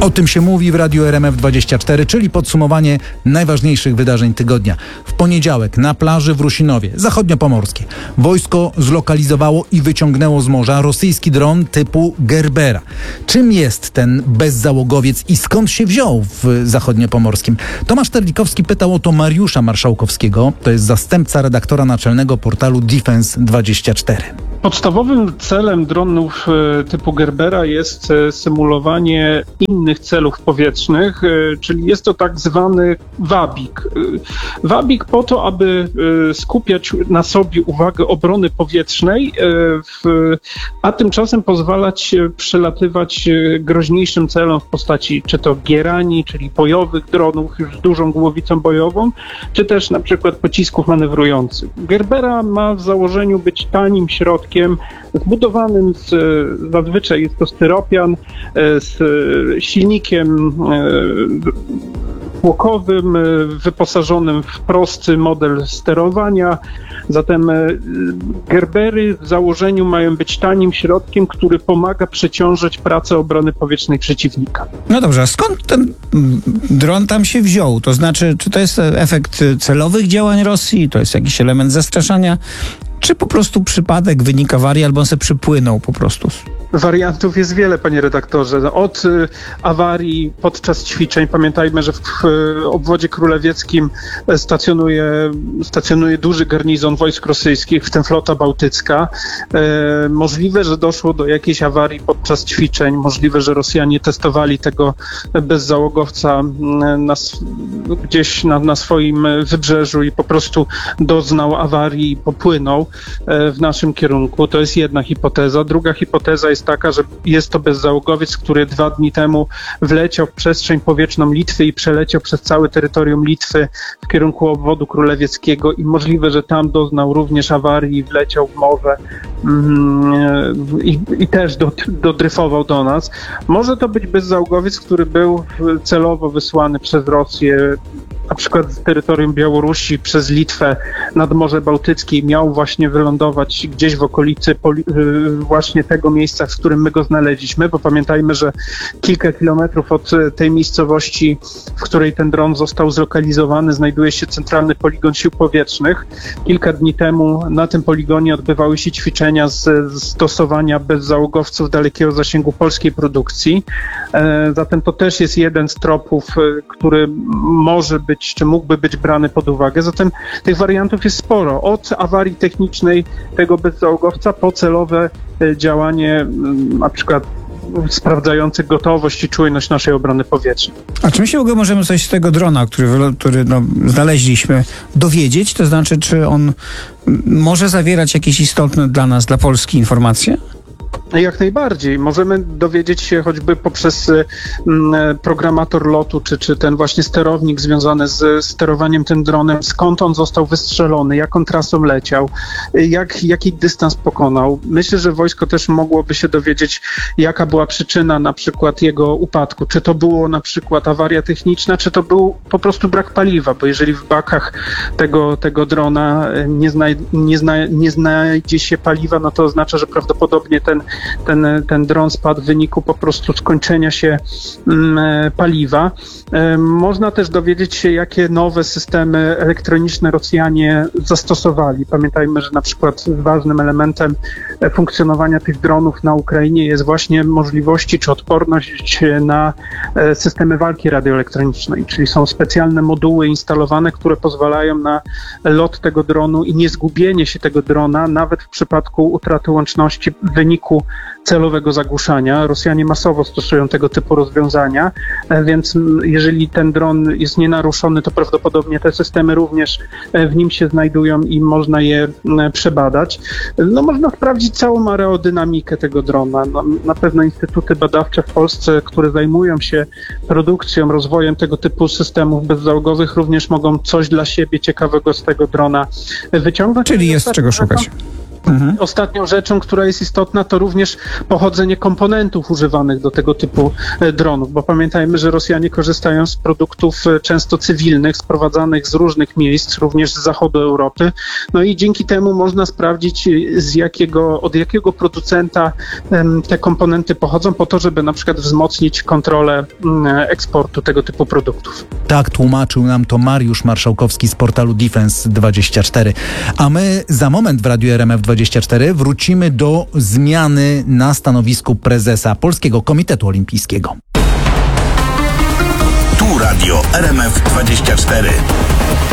O tym się mówi w Radiu RMF24, czyli podsumowanie najważniejszych wydarzeń tygodnia. W poniedziałek na plaży w Rusinowie, zachodniopomorskie, wojsko zlokalizowało i wyciągnęło z morza rosyjski dron typu Gerbera. Czym jest ten bezzałogowiec i skąd się wziął w zachodniopomorskim? Tomasz Terlikowski pytał o to Mariusza Marszałkowskiego, to jest zastępca redaktora naczelnego portalu Defense24. Podstawowym celem dronów typu Gerbera jest symulowanie innych celów powietrznych, czyli jest to tak zwany wabik. Wabik po to, aby skupiać na sobie uwagę obrony powietrznej, a tymczasem pozwalać przelatywać groźniejszym celom w postaci czy to gierani, czyli bojowych dronów już z dużą głowicą bojową, czy też na przykład pocisków manewrujących. Gerbera ma w założeniu być tanim środkiem, zbudowanym zazwyczaj jest to styropian, z silnikiem tłokowym, wyposażonym w prosty model sterowania. Zatem Gerbery w założeniu mają być tanim środkiem, który pomaga przeciążać pracę obrony powietrznej przeciwnika. No dobrze, a skąd ten dron tam się wziął? To znaczy, czy to jest efekt celowych działań Rosji, to jest jakiś element zastraszania, czy po prostu przypadek, wynik awarii, albo on se przypłynął po prostu? Wariantów jest wiele, panie redaktorze. Od awarii podczas ćwiczeń, pamiętajmy, że w obwodzie królewieckim stacjonuje duży garnizon wojsk rosyjskich, w tym flota bałtycka. Możliwe, że doszło do jakiejś awarii podczas ćwiczeń, możliwe, że Rosjanie testowali tego bezzałogowca gdzieś na swoim wybrzeżu i po prostu doznał awarii i popłynął w naszym kierunku. To jest jedna hipoteza. Druga hipoteza jest taka, że jest to bezzałogowiec, który 2 dni temu wleciał w przestrzeń powietrzną Litwy i przeleciał przez całe terytorium Litwy w kierunku obwodu królewieckiego i możliwe, że tam doznał również awarii i wleciał w morze i też dodryfował do nas. Może to być bezzałogowiec, który był celowo wysłany przez Rosję, na przykład z terytorium Białorusi przez Litwę nad Morze Bałtyckie, miał właśnie wylądować gdzieś w okolicy właśnie tego miejsca, w którym my go znaleźliśmy, bo pamiętajmy, że kilka kilometrów od tej miejscowości, w której ten dron został zlokalizowany, znajduje się centralny poligon sił powietrznych. Kilka dni temu na tym poligonie odbywały się ćwiczenia z stosowania bezzałogowców dalekiego zasięgu polskiej produkcji. Zatem to też jest jeden z tropów, który może być, czy mógłby być brany pod uwagę. Zatem tych wariantów jest sporo. Od awarii technicznej tego bezzałogowca po celowe działanie na przykład sprawdzające gotowość i czujność naszej obrony powietrznej. A czy my się w ogóle możemy coś z tego drona, który znaleźliśmy, dowiedzieć? To znaczy, czy on może zawierać jakieś istotne dla nas, dla Polski informacje? Jak najbardziej. Możemy dowiedzieć się choćby poprzez programator lotu, czy ten właśnie sterownik związany z sterowaniem tym dronem, skąd on został wystrzelony, jaką trasą leciał, jaki dystans pokonał. Myślę, że wojsko też mogłoby się dowiedzieć, jaka była przyczyna na przykład jego upadku. Czy to było na przykład awaria techniczna, czy to był po prostu brak paliwa, bo jeżeli w bakach tego drona nie znajdzie się paliwa, no to oznacza, że prawdopodobnie ten dron spadł w wyniku po prostu skończenia się paliwa. Można też dowiedzieć się, jakie nowe systemy elektroniczne Rosjanie zastosowali. Pamiętajmy, że na przykład ważnym elementem funkcjonowania tych dronów na Ukrainie jest właśnie możliwości czy odporność na systemy walki radioelektronicznej, czyli są specjalne moduły instalowane, które pozwalają na lot tego dronu i niezgubienie się tego drona, nawet w przypadku utraty łączności w wyniku celowego zagłuszania. Rosjanie masowo stosują tego typu rozwiązania, więc jeżeli ten dron jest nienaruszony, to prawdopodobnie te systemy również w nim się znajdują i można je przebadać. No, można sprawdzić całą aerodynamikę tego drona. Na pewno instytuty badawcze w Polsce, które zajmują się produkcją, rozwojem tego typu systemów bezzałogowych, również mogą coś dla siebie ciekawego z tego drona wyciągnąć. Czyli jest czego szukać. Ostatnią rzeczą, która jest istotna, to również pochodzenie komponentów używanych do tego typu dronów, bo pamiętajmy, że Rosjanie korzystają z produktów często cywilnych, sprowadzanych z różnych miejsc, również z zachodu Europy. No i dzięki temu można sprawdzić, od jakiego producenta te komponenty pochodzą, po to, żeby na przykład wzmocnić kontrolę eksportu tego typu produktów. Tak tłumaczył nam to Mariusz Marszałkowski z portalu Defense24. A my za moment w Radiu RMF24 wrócimy do zmiany na stanowisku prezesa Polskiego Komitetu Olimpijskiego. Tu Radio RMF24.